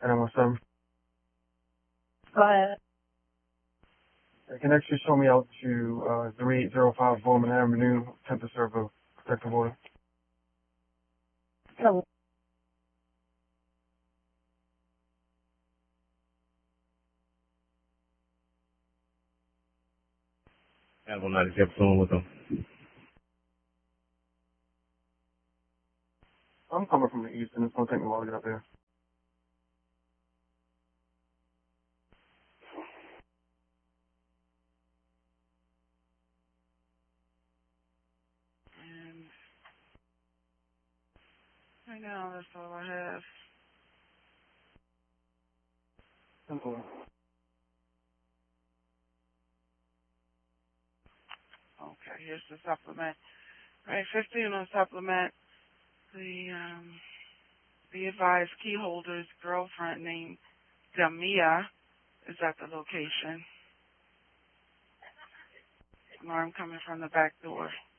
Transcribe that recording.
917. Go ahead. It can actually show me out to 3805 Bowman Avenue, attempt to serve a protective order. So, Yeah, I'm not kept on with them. I'm coming from the east, and it's going to take me a while to get up there. And right now, that's all I have. Simple. Okay, here's the supplement. All right, 15 on supplement. The advised key holder's girlfriend named Damia is at the location. Alarm coming from the back door.